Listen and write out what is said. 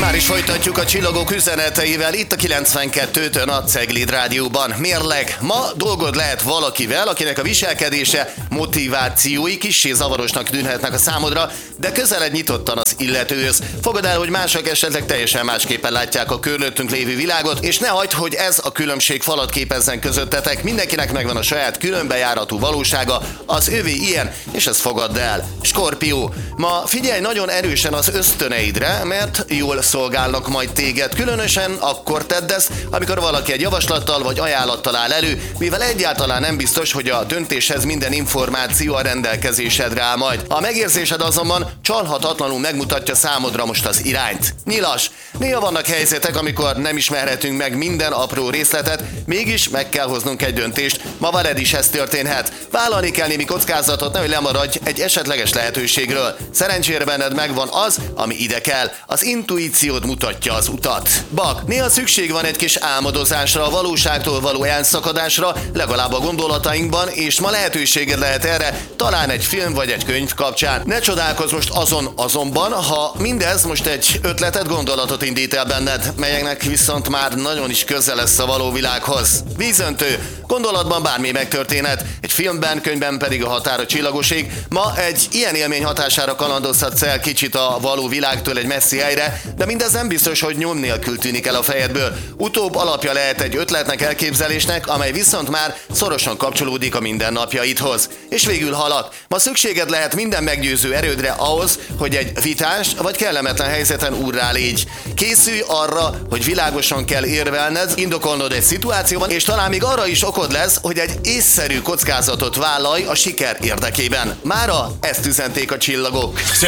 Már is folytatjuk a csillagok üzeneteivel itt a 92-tön a Cegléd Rádióban. Mérleg, ma dolgod lehet valakivel, akinek a viselkedése, motivációi kissé zavarosnak tűnhetnek a számodra, de közeled nyitottan az illetőhöz. Fogad el, hogy mások esetleg teljesen másképpen látják a körülöttünk lévő világot, és ne hagyd, hogy ez a különbség falat képezzen közöttetek. Mindenkinek megvan a saját különbejáratú valósága, az övé ilyen, és ezt fogadd el. Skorpió, ma figyelj nagyon erősen az ösztöneidre, mert jól szolgálnak majd téged. Különösen akkor tedd ezt, amikor valaki egy javaslattal vagy ajánlattal áll elő, mivel egyáltalán nem biztos, hogy a döntéshez minden információ a rendelkezésedre áll majd. A megérzésed azonban csalhatatlanul megmutatja számodra most az irányt. Nyilas, néha vannak helyzetek, amikor nem ismerhetünk meg minden apró részletet, mégis meg kell hoznunk egy döntést. Ma veled is ez történhet. Vállalni kell némi kockázatot, nehogy lemaradj egy esetleges lehetőségről. Szerencsére benned megvan az, ami ide kell. Az intuíciód mutatja az utat. Bak, néha szükség van egy kis álmodozásra, a valóságtól való elszakadásra, legalább a gondolatainkban, és ma lehetőséged lehet erre, talán egy film vagy egy könyv kapcsán. Ne csodálkozz most azonban, ha mindez most egy ötletet, gondolatot indít el benned, melyeknek viszont már nagyon is közel lesz a való világhoz. Vízöntő, gondolatban bármi megtörténhet, egy filmben, könyvben pedig a határ a csillagoség. Ma egy ilyen élmény hatására kalandozhatsz el kicsit a való világtól egy messzi helyre, de mindez nem biztos, hogy nyom nélkül tűnik el a fejedből. Utóbb alapja lehet egy ötletnek, elképzelésnek, amely viszont már szorosan kapcsolódik a mindennapjaidhoz. És végül halak, ma szükséged lehet minden meggyőző erődre ahhoz, hogy egy vitás vagy kellemetlen helyzeten úrrá légy. Készülj arra, hogy világosan kell érvelned, indokolnod egy szituációban, és talán még arra is okod lesz, hogy egy észszerű kockázatot vállalj a siker érdekében. Mára ezt üzenték a csillagok.